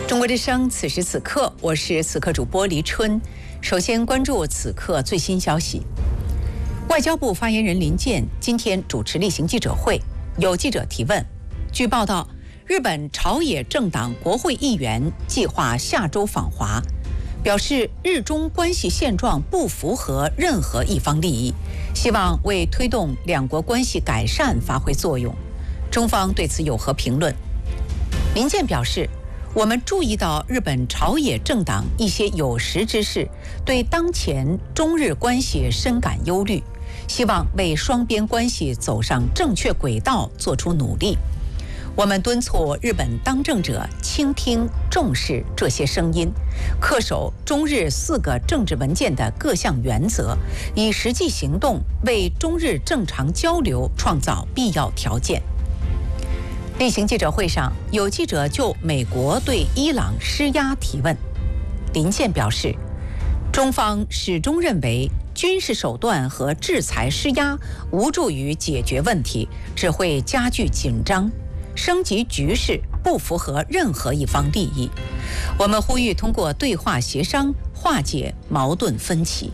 中国之声，此时此刻，我是此刻主播黎春。首先关注此刻最新消息。外交部发言人林健今天主持例行记者会，有记者提问。据报道，日本朝野政党国会议员计划下周访华，表示日中关系现状不符合任何一方利益，希望为推动两国关系改善发挥作用。中方对此有何评论？林健表示，我们注意到日本朝野政党一些有识之士对当前中日关系深感忧虑，希望为双边关系走上正确轨道做出努力。我们敦促日本当政者倾听重视这些声音，恪守中日4个政治文件的各项原则，以实际行动为中日正常交流创造必要条件。例行记者会上，有记者就美国对伊朗施压提问。林健表示，中方始终认为军事手段和制裁施压无助于解决问题，只会加剧紧张，升级局势，不符合任何一方利益。我们呼吁通过对话协商化解矛盾分歧。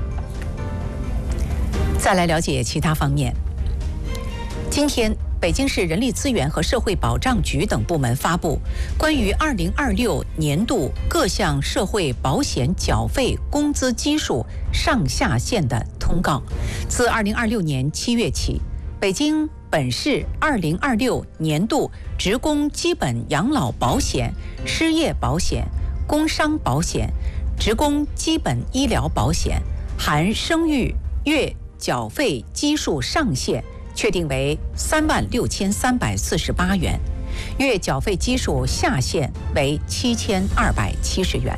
再来了解其他方面。今天，北京市人力资源和社会保障局等部门发布关于2026年度各项社会保险缴费工资基数上下限的通告。自2026年7月起，北京本市2026年度职工基本养老保险、失业保险、工伤保险、职工基本医疗保险含生育月缴费基数上限确定为36348元，月缴费基数下限为7270元。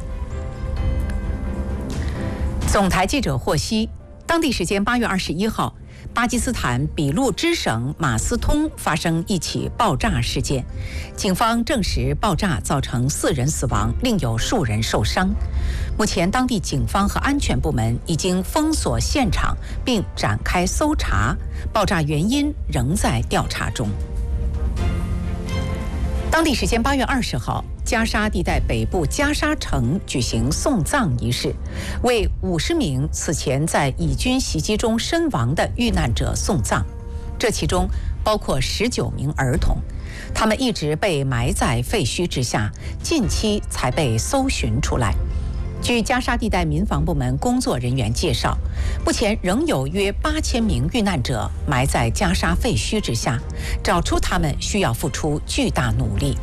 总台记者获悉，当地时间8月21号，巴基斯坦俾路支省马斯通发生一起爆炸事件，警方证实爆炸造成4人死亡，另有数人受伤。目前，当地警方和安全部门已经封锁现场并展开搜查，爆炸原因仍在调查中。当地时间8月20号，加沙地带北部加沙城举行送葬仪式，为50名此前在以军袭击中身亡的遇难者送葬，这其中包括19名儿童，他们一直被埋在废墟之下，近期才被搜寻出来。据加沙地带民防部门工作人员介绍，目前仍有约8000名遇难者埋在加沙废墟之下，找出他们需要付出巨大努力。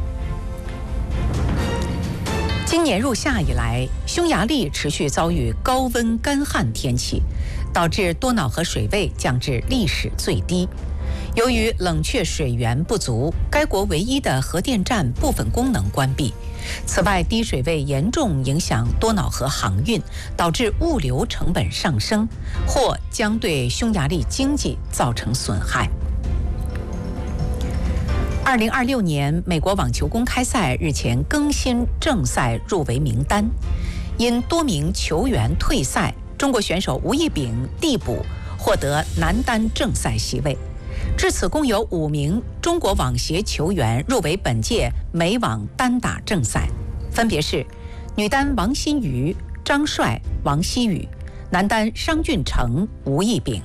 今年入夏以来，匈牙利持续遭遇高温干旱天气，导致多瑙河水位降至历史最低。由于冷却水源不足，该国唯一的核电站部分功能关闭。此外，低水位严重影响多瑙河航运，导致物流成本上升，或将对匈牙利经济造成损害。2026年美国网球公开赛日前更新正赛入围名单，因多名球员退赛，中国选手吴亦丙递补获得男单正赛席位。至此，共有5名中国网协球员入围本届美网单打正赛，分别是女单王欣瑜、张帅、王希雨，男单商俊成、吴亦丙。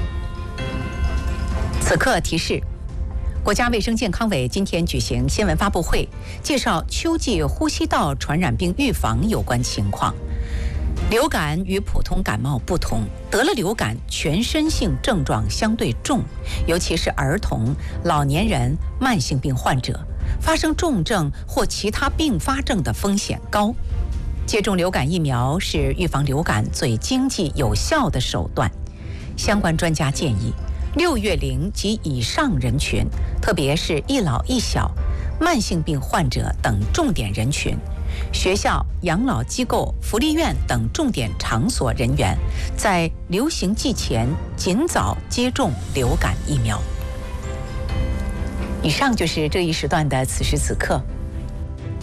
此刻提示，国家卫生健康委今天举行新闻发布会，介绍秋季呼吸道传染病预防有关情况。流感与普通感冒不同，得了流感全身性症状相对重，尤其是儿童、老年人、慢性病患者，发生重症或其他并发症的风险高。接种流感疫苗是预防流感最经济有效的手段。相关专家建议，6月龄及以上人群，特别是一老一小、慢性病患者等重点人群，学校、养老机构、福利院等重点场所人员，在流行季前尽早接种流感疫苗。以上就是这一时段的此时此刻。